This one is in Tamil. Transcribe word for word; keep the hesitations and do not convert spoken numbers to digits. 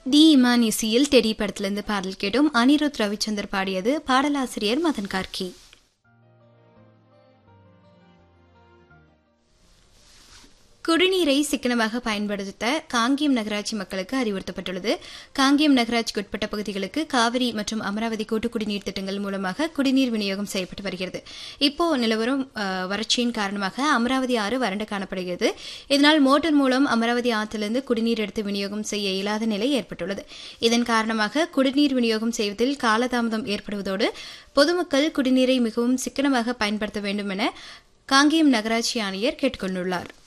டி இமான் இசையில் டெடி படத்திலிருந்து பாடல் கேட்டோம். அனிருத் ரவிச்சந்தர் பாடியது. பாடலாசிரியர் மதன் கார்கி. குடிநீரை சிக்கனமாக பயன்படுத்த காங்கேயம் நகராட்சி மக்களுக்கு அறிவுறுத்தப்பட்டுள்ளது. காங்கேயம் நகராட்சிக்கு உட்பட்ட பகுதிகளுக்கு காவிரி மற்றும் அமராவதி கூட்டு குடிநீர் திட்டங்கள் மூலமாக குடிநீர் விநியோகம் செய்யப்பட்டு வருகிறது. இப்போ நிலவரும் வறட்சியின் காரணமாக அமராவதி ஆறு வறண்டு காணப்படுகிறது. இதனால் மோட்டார் மூலம் அமராவதி ஆற்றிலிருந்து குடிநீர் எடுத்து விநியோகம் செய்ய இயலாத நிலை ஏற்பட்டுள்ளது. இதன் காரணமாக குடிநீர் விநியோகம் செய்வதில் காலதாமதம் ஏற்படுவதோடு பொதுமக்கள் குடிநீரை மிகவும் சிக்கனமாக பயன்படுத்த வேண்டும் என காங்கேயம் நகராட்சி ஆணையர் கேட்டுக் கொண்டுள்ளார்.